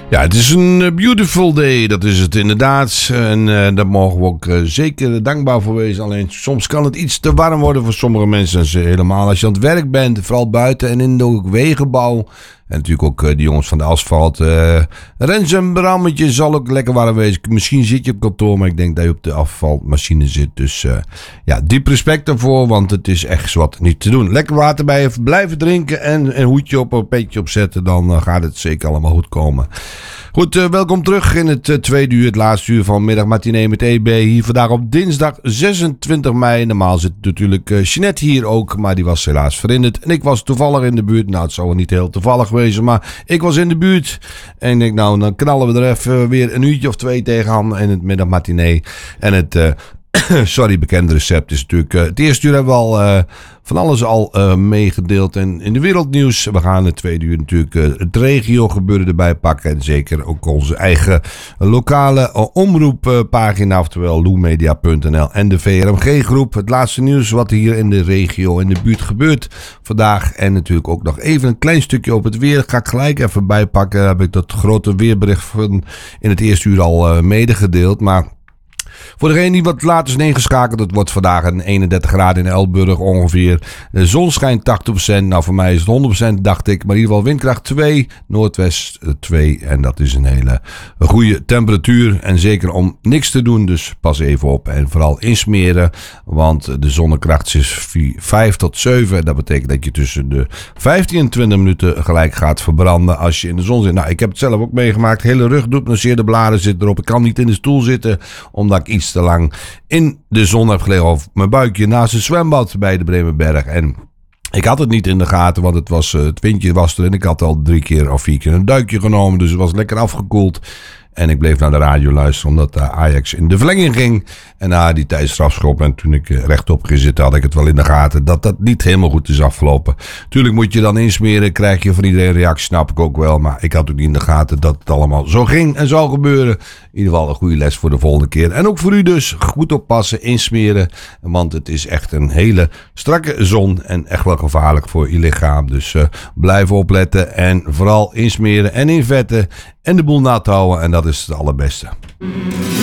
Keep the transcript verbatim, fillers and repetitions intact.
Ja, het is een beautiful day, dat is het inderdaad. En uh, daar mogen we ook uh, zeker dankbaar voor wezen. Alleen soms kan het iets te warm worden voor sommige mensen. Dus, uh, helemaal als je aan het werk bent, vooral buiten en in de wegenbouw. En natuurlijk ook uh, de jongens van de asfalt. Uh, Rens en Brammetje zal ook lekker warm wezen. Misschien zit je op kantoor, maar ik denk dat je op de afvalmachine zit. Dus uh, ja, diep respect daarvoor, want het is echt wat niet te doen. Lekker water bij je blijven drinken en een hoedje op, een petje opzetten. Dan uh, gaat het zeker allemaal goed komen. Goed, uh, welkom terug in het uh, tweede uur, het laatste uur van Middag Matinee met E B. Hier vandaag op dinsdag zesentwintig mei. Normaal zit natuurlijk uh, Jeanette hier ook, maar die was helaas verhinderd. En ik was toevallig in de buurt. Nou, het zou niet heel toevallig wezen, maar ik was in de buurt. En ik denk, nou, dan knallen we er even weer een uurtje of twee tegenaan in het Middag Matinee. En het... Uh, Sorry, bekende recept is natuurlijk... Uh, het eerste uur hebben we al uh, van alles al uh, meegedeeld en in de wereldnieuws. We gaan het tweede uur natuurlijk uh, het regio gebeuren erbij pakken. En zeker ook onze eigen lokale uh, omroeppagina, oftewel loemedia punt n l en de V R M G-groep. Het laatste nieuws wat hier in de regio, in de buurt gebeurt vandaag. En natuurlijk ook nog even een klein stukje op het weer. Ga ik gelijk even bijpakken. Daar heb ik dat grote weerbericht van in het eerste uur al uh, medegedeeld. Maar... voor degene die wat later is ingeschakeld, het wordt vandaag een eenendertig graden in Elburg ongeveer. De zon schijnt tachtig procent. Nou, voor mij is het honderd procent, dacht ik. Maar in ieder geval windkracht twee, noordwest twee. En dat is een hele goede temperatuur. En zeker om niks te doen, dus pas even op. En vooral insmeren, want de zonnekracht is vijf tot zeven. Dat betekent dat je tussen de vijftien en twintig minuten gelijk gaat verbranden als je in de zon zit. Nou, ik heb het zelf ook meegemaakt. Hele rug doet me zeer, de blaren zitten erop. Ik kan niet in de stoel zitten, omdat ik iets te lang in de zon heb gelegen of mijn buikje naast het zwembad bij de Bremenberg. En ik had het niet in de gaten, want het, was, het windje was er en ik had al drie keer of vier keer een duikje genomen. Dus het was lekker afgekoeld. En ik bleef naar de radio luisteren omdat de Ajax in de verlenging ging. En na die tijdstrafschop en toen ik rechtop ging zitten had ik het wel in de gaten dat dat niet helemaal goed is afgelopen. Tuurlijk moet je dan insmeren, krijg je van iedereen een reactie, snap ik ook wel. Maar ik had ook niet in de gaten dat het allemaal zo ging en zou gebeuren. In ieder geval een goede les voor de volgende keer. En ook voor u dus, goed oppassen, insmeren. Want het is echt een hele strakke zon en echt wel gevaarlijk voor je lichaam. Dus uh, blijf opletten en vooral insmeren en invetten. En de boel nat houden en dat is het allerbeste.